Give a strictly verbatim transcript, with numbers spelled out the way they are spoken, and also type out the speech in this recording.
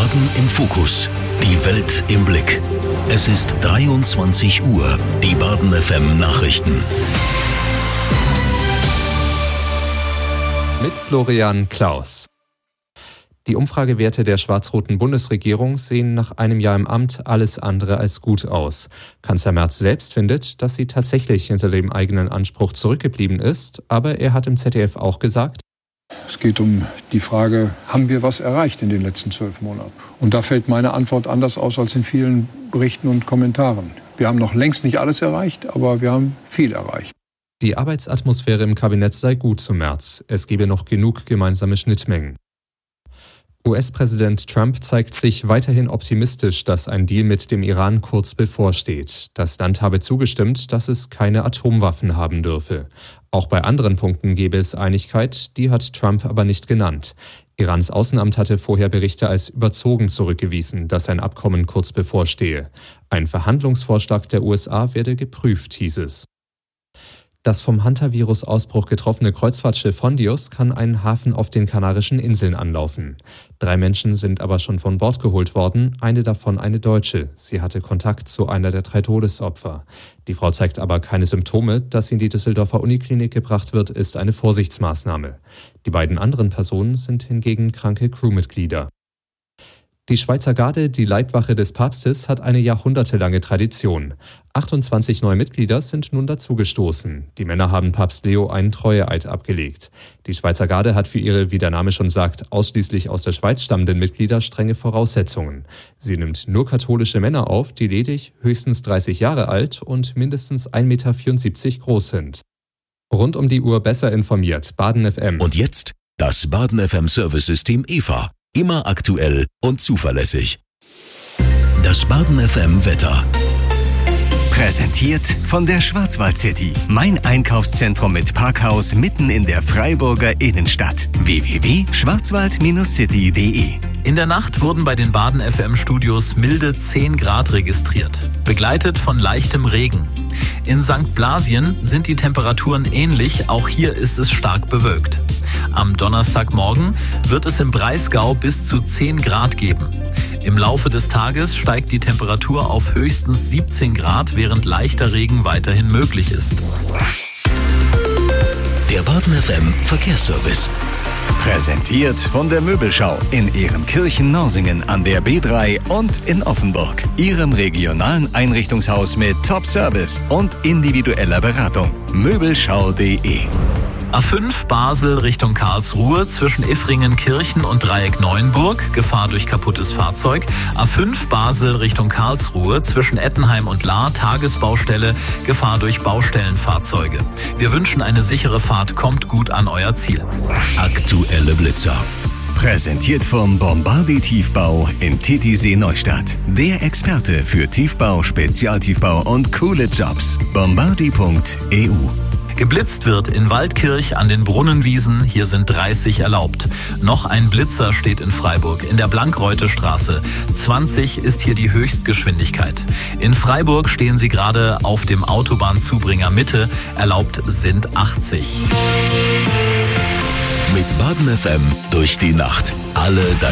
Baden im Fokus. Die Welt im Blick. Es ist dreiundzwanzig Uhr. Die Baden F M Nachrichten. Mit Florian Klaus. Die Umfragewerte der schwarz-roten Bundesregierung sehen nach einem Jahr im Amt alles andere als gut aus. Kanzler Merz selbst findet, dass sie tatsächlich hinter dem eigenen Anspruch zurückgeblieben ist, aber er hat im Z D F auch gesagt: Es geht um die Frage, haben wir was erreicht in den letzten zwölf Monaten? Und da fällt meine Antwort anders aus als in vielen Berichten und Kommentaren. Wir haben noch längst nicht alles erreicht, aber wir haben viel erreicht. Die Arbeitsatmosphäre im Kabinett sei gut zu Merz. Es gebe noch genug gemeinsame Schnittmengen. U S-Präsident Trump zeigt sich weiterhin optimistisch, dass ein Deal mit dem Iran kurz bevorsteht. Das Land habe zugestimmt, dass es keine Atomwaffen haben dürfe. Auch bei anderen Punkten gebe es Einigkeit, die hat Trump aber nicht genannt. Irans Außenamt hatte vorher Berichte als überzogen zurückgewiesen, dass ein Abkommen kurz bevorstehe. Ein Verhandlungsvorschlag der U S A werde geprüft, hieß es. Das vom Hantavirus-Ausbruch getroffene Kreuzfahrtschiff Hondius kann einen Hafen auf den Kanarischen Inseln anlaufen. Drei Menschen sind aber schon von Bord geholt worden, eine davon eine Deutsche. Sie hatte Kontakt zu einer der drei Todesopfer. Die Frau zeigt aber keine Symptome. Dass sie in die Düsseldorfer Uniklinik gebracht wird, ist eine Vorsichtsmaßnahme. Die beiden anderen Personen sind hingegen kranke Crewmitglieder. Die Schweizer Garde, die Leibwache des Papstes, hat eine jahrhundertelange Tradition. achtundzwanzig neue Mitglieder sind nun dazugestoßen. Die Männer haben Papst Leo einen Treueeid abgelegt. Die Schweizer Garde hat für ihre, wie der Name schon sagt, ausschließlich aus der Schweiz stammenden Mitglieder strenge Voraussetzungen. Sie nimmt nur katholische Männer auf, die ledig, höchstens dreißig Jahre alt und mindestens ein Meter vierundsiebzig groß sind. Rund um die Uhr besser informiert. Baden F M. Und jetzt das Baden F M Service-System E V A. Immer aktuell und zuverlässig. Das Baden F M Wetter. Präsentiert von der Schwarzwald City. Mein Einkaufszentrum mit Parkhaus mitten in der Freiburger Innenstadt. w w w punkt schwarzwald city punkt d e. In der Nacht wurden bei den Baden F M Studios milde zehn Grad registriert, begleitet von leichtem Regen. In Sankt Blasien sind die Temperaturen ähnlich, auch hier ist es stark bewölkt. Am Donnerstagmorgen wird es im Breisgau bis zu zehn Grad geben. Im Laufe des Tages steigt die Temperatur auf höchstens siebzehn Grad, während leichter Regen weiterhin möglich ist. Der Baden F M Verkehrsservice. Präsentiert von der Möbelschau in Ehrenkirchen-Norsingen an der B drei und in Offenburg. Ihrem regionalen Einrichtungshaus mit Top-Service und individueller Beratung. Möbelschau punkt d e. A fünf Basel Richtung Karlsruhe zwischen Iffringen-Kirchen und Dreieck Neuenburg, Gefahr durch kaputtes Fahrzeug. A fünf Basel Richtung Karlsruhe zwischen Ettenheim und Lahr, Tagesbaustelle, Gefahr durch Baustellenfahrzeuge. Wir wünschen eine sichere Fahrt, kommt gut an euer Ziel. Aktuelle Blitzer. Präsentiert vom Bombardi Tiefbau in Titisee Neustadt. Der Experte für Tiefbau, Spezialtiefbau und coole Jobs. bombardi punkt e u. Geblitzt wird in Waldkirch an den Brunnenwiesen, hier sind dreißig erlaubt. Noch ein Blitzer steht in Freiburg, in der Blankreutestraße. zwanzig ist hier die Höchstgeschwindigkeit. In Freiburg stehen sie gerade auf dem Autobahnzubringer Mitte, erlaubt sind achtzig. Mit Baden F M durch die Nacht. Alle